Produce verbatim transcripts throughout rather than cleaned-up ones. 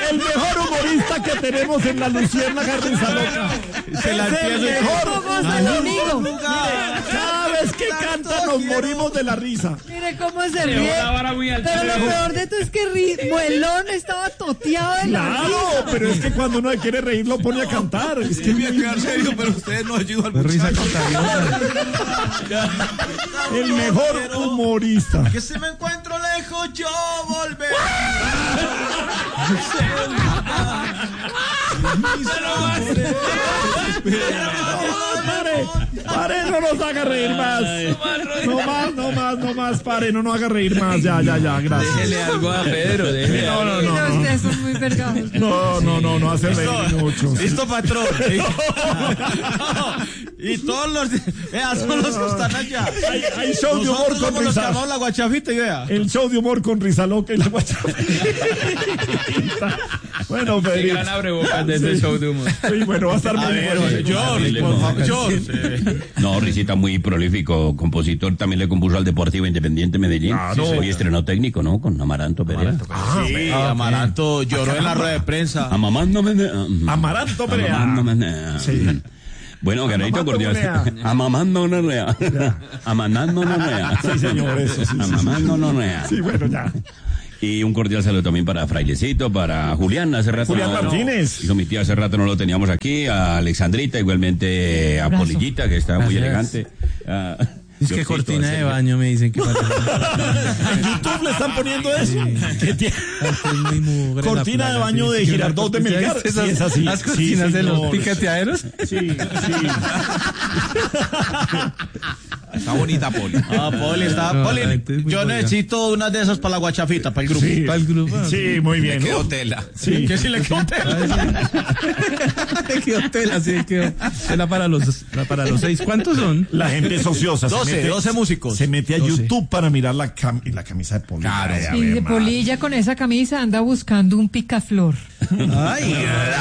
el mejor humorista que tenemos en la Luciérnaga Risaloca. Se la es el empiezo mejor. amigo. Cada vez que canta nos morimos de la risa. Mire cómo se ríe. Pero lo peor de todo es que ri- Muelón estaba toteado de la Claro, risa. pero es que cuando uno quiere reír lo pone a cantar. Es que Voy a quedar serio, pero ustedes no ayudan al Risa muchacho. contagiosa. el mejor humorista. Que si me encuentro lejos, yo volveré. Pare, pare, no nos haga reír más. No más, no más, no más, pare, no nos haga reír más. Ya, ya, ya, gracias. Déjele algo a Pedro, déjele No, no, no, Pero no. ustedes son muy vergados. No, no, no, no hace reír mucho. Listo, patrón. Y todos los. Vea, son los que están allá. Hay, hay show de humor Nosotros con somos los que risa. armamos la guachafita y vea. El show de humor con Risaloca y la guachafita. Bueno, Qué Pedrito. gran abrebocas de ese show de humor. Sí, bueno, va a estar A muy ver, bueno. George, por favor, George. No, Risita muy prolífico, compositor, también le compuso al Deportivo Independiente Medellín. Claro. Hoy estrenó técnico, ¿no? Con Amaranto Perea. Sí, Amaranto lloró en la rueda de prensa. Amamándome. Amaranto Perea. Amamándome. Sí. Bueno, Garrito Amamando cordial. Perea. Amamando una rea. Amamando una rea. Sí, señor, eso, sí, sí, sí. Amamando una rea. Sí, bueno, ya. Y un cordial saludo también para Frailecito, para Julián, hace rato. Julián no- Martínez. Dijo mi tía, hace rato no lo teníamos aquí, a Alexandrita, igualmente a Abrazo. Polillita, que está muy Gracias. elegante. a Es que Diosito, cortina a de Sergio. baño me dicen que falta. En YouTube le están poniendo eso. Que tiene- Es muy mugre la Cortina de plaga, baño sí. de Sí, Girardot de una cortina- Melgar. esas- Sí, es así. Las Sí, cortinas de los señor. picateaderos. Sí, sí. Está bonita, Poli. Ah, Poli, está. No, Poli, la gente es muy yo buena. necesito una de esas para la guachafita, para el grupo. Sí. Para el grupo. Sí, muy bien. Me quedó ¿no? tela. Sí. ¿Qué si le quedó tela? Te quedó tela, sí, quedó tela para los, para los seis. ¿Cuántos son? La gente es ociosa. se doce, mete- doce músicos. Se mete a doce. YouTube para mirar la, cam- la camisa de Polilla. Claro. Ay, a Y ver, de man. Polilla con esa camisa anda buscando un picaflor. Ay,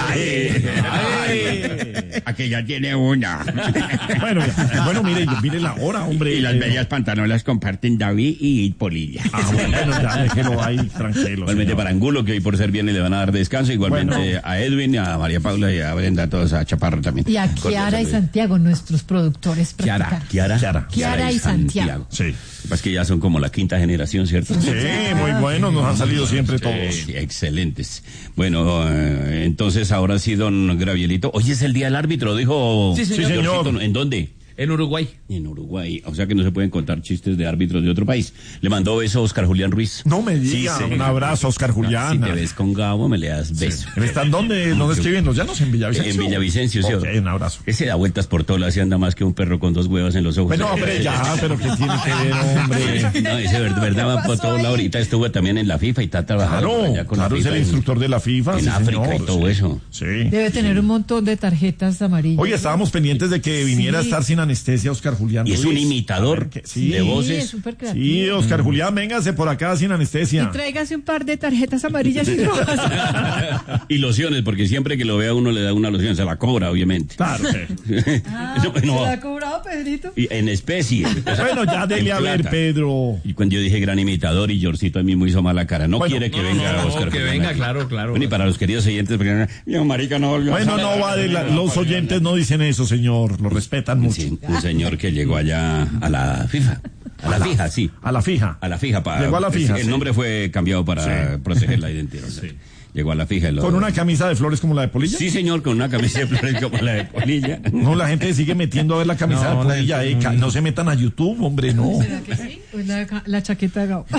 Aquí ya tiene una. Bueno, ya. Bueno, mire, mire la hora, hombre. Y las Eh, bellas pantanolas comparten David y Polilla. Ah, bueno, ya, déjelo ahí, tranquilo. Igualmente señor. para Angulo, que hoy por ser viernes le van a dar descanso. Igualmente Bueno. a Edwin, a María Paula y a Brenda, todos a Chaparro también. Y a Cordial Kiara y saludo. Santiago, nuestros productores Kiara, practicados. Kiara, Kiara. Kiara y Santiago. Sí. Lo que pasa es que ya son como la quinta generación, ¿cierto? Sí, muy buenos, nos han salido siempre todos. Sí, excelentes. Bueno, eh, entonces ahora sí, don Gravielito. Hoy es el día del árbitro, dijo. Sí, señor. Sí, señor. Georgito, ¿en dónde? En Uruguay. En Uruguay. O sea que no se pueden contar chistes de árbitros de otro país. Le mandó beso a Oscar Julián Ruiz. No me diga, Sí, sí. un abrazo, Oscar Si Julián. te ves con Gabo, me le das beso. ¿Están dónde? ¿Dónde escribiendo? Ya no sé, en Villavicencio. En Villavicencio, sí. Ok, un abrazo. Ese da vueltas por todo lado y anda más que un perro con dos huevas en los ojos. Bueno, hombre, ya, pero ¿qué tiene que ver, hombre? No, ese verdad, verdad va por todo lado. Ahorita estuvo también en la FIFA y está trabajando por Claro, allá con la claro, es FIFA el en- instructor de la FIFA. en sí, África señor, y todo sí. eso. Sí. Debe tener un montón de tarjetas amarillas. Oye, estábamos pendientes de que viniera a Sí. estar sin anestesia Oscar Julián. Y es un Ruiz. imitador A ver, que- sí. de Sí, voces. es súper creativo. Sí, Oscar Julián, véngase por acá sin anestesia. Y tráigase un par de tarjetas amarillas y rojas. Y lociones, porque siempre que lo vea uno le da una loción, se la cobra, obviamente. Claro, sí. Ah, Eso, ¿se no, la ha cobrado, Pedrito? y en especie. O sea, Bueno, ya dele en a ver, plata. Pedro. Y cuando yo dije gran imitador y Yorcito a mí me hizo mala cara. No Bueno, quiere que no, venga no, Oscar que Julián venga, aquí. claro, claro. Bueno, y para los queridos oyentes, porque yo, marica, no volvió a Bueno, salir. no va de la- los oyentes no dicen eso, señor. Lo respetan mucho. Sí, un señor que llegó allá a la FIFA. A la fija, sí. A la fija. A la fija. Para, Llegó a la fija, El sí. nombre fue cambiado para Sí. proteger la identidad. Llegó a la fija. y lo- Con una camisa de flores como la de Polilla. Sí, señor, con una camisa de flores como la de Polilla. No, la gente sigue metiendo a ver la camisa No, de la Polilla. gente eh, ca- no- no se metan a YouTube, hombre, no. ¿Será que sí? Pues la, la chaqueta de Gabo.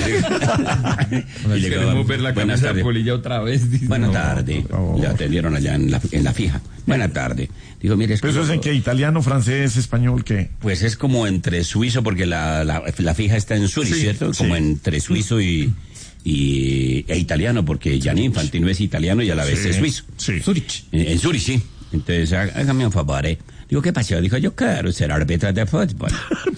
Y llegó, Queremos ver la buenas camisa de tardes. Polilla otra vez. dice. Buenas No. tardes. por favor. Le atendieron allá en la, en la fija. Buenas tardes. Digo, mire, es ¿Pero que- eso es en qué? ¿Italiano, francés, español, qué? Pues es como entre suizo, porque la, la, la fija está en Zurich, Sí, ¿cierto? sí. Como entre suizo y, y e italiano, porque Gianni Infantino es italiano y a la vez Sí, es suizo. sí. Zurich. En, en Zurich, sí. Entonces, há- hágame un favor, ¿eh? Digo, ¿qué pasó? Dijo, yo quiero ser árbitro de fútbol.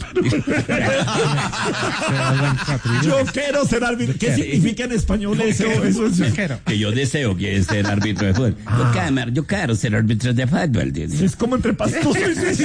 Yo quiero ser árbitro. ¿Qué significa en español eso? Eso es... Que yo deseo que ser árbitro de fútbol. Ah. Yo, quiero, yo quiero ser árbitro de fútbol. Dice. Es como entre pastosos. Sí.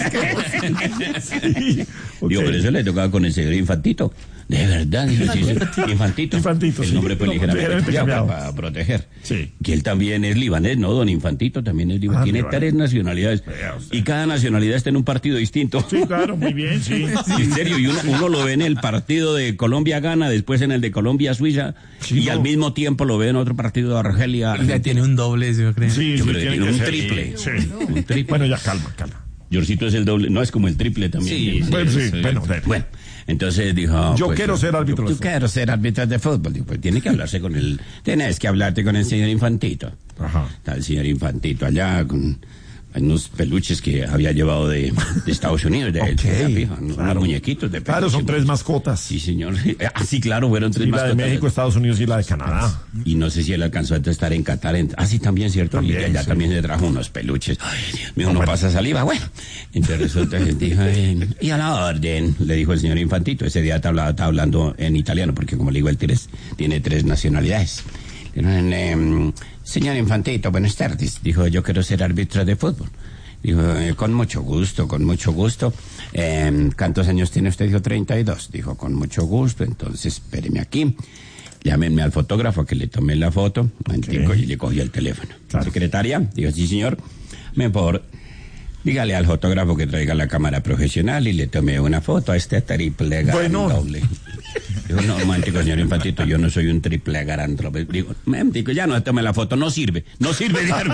Digo, Ok. por eso le tocaba con el señor Infantito. De verdad, dijo, sí, sí, Infantito. Infantito, El sí. nombre fue No, ligeramente ligeramente cambiado cambiado. para proteger. Sí. Que él también es libanés, ¿no? Don Infantito también es libanés. Ah, Tiene libanés. tres nacionalidades. Vea usted. Y cada nacionalidad está en un partido distinto. Sí, claro, muy bien, sí. En serio, y uno, uno lo ve en el partido de Colombia-Gana, después en el de Colombia-Suiza, Sí, y no. al mismo tiempo lo ve en otro partido de Argelia. Ya tiene un doble, yo creo. Sí, Yo sí, creo que tiene que un ser. triple. Sí. Un triple. Bueno, ya calma, calma. Yorcito es el doble, no es como el triple también. Sí, sí. Bueno, sí, bueno, de- Bueno, entonces dijo... Yo pues, quiero ser árbitro Yo, de yo fútbol. quiero ser árbitro de fútbol. Digo, pues tiene que hablarse con el... Tienes que hablarte con el señor Infantito. Ajá. Está el señor Infantito allá con unos peluches que había llevado de, de Estados Unidos, de, Ok, de la pija, unos claro. muñequitos de Claro, peluche. son tres mascotas. Sí, señor. Ah, sí, claro, fueron tres Y la de mascotas. México, Estados Unidos y la de Canadá. Y no sé si él alcanzó a estar en Qatar. En... Ah, sí, también, ¿cierto? También, y de allá sí. también se trajo unos peluches. Ay, Dios mío, Ah, no bueno. pasa saliva. Bueno, entonces resulta que dijo, eh, y a la orden, le dijo el señor Infantito. Ese día estaba, estaba hablando en italiano, porque como le digo, él tiene, tiene tres nacionalidades. Dijeron, eh, señor Infantito, buenas tardes. Dijo, yo quiero ser árbitro de fútbol. Dijo, eh, con mucho gusto, con mucho gusto. Eh, ¿Cuántos años tiene usted? Dijo, treinta y dos. Dijo, con mucho gusto, entonces espéreme aquí. Llámenme al fotógrafo que le tomé la foto. Antico, Ok. y le cogí el teléfono. Claro. Secretaria, dijo, sí, señor. Me por... Dígale al fotógrafo que traiga la cámara profesional y le tome una foto a este triple gran Bueno. doble. Digo, no, romántico, señor Infantito, yo no soy un triple gran doble. Digo, digo, ya no tome la foto, no sirve, no sirve de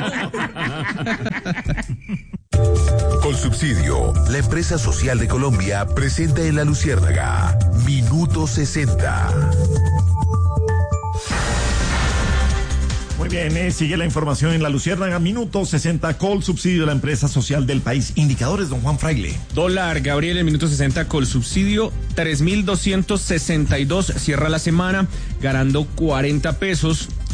Con Subsidio, la empresa social de Colombia presenta en La Luciérnaga Minuto sesenta. Muy bien, eh, sigue la información en La Luciérnaga. Minuto sesenta, Col Subsidio de la empresa social del país. Indicadores, don Juan Fraile. Dólar, Gabriel, en minuto sesenta con subsidio, tres mil doscientos sesenta y dos, cierra la semana ganando cuarenta pesos.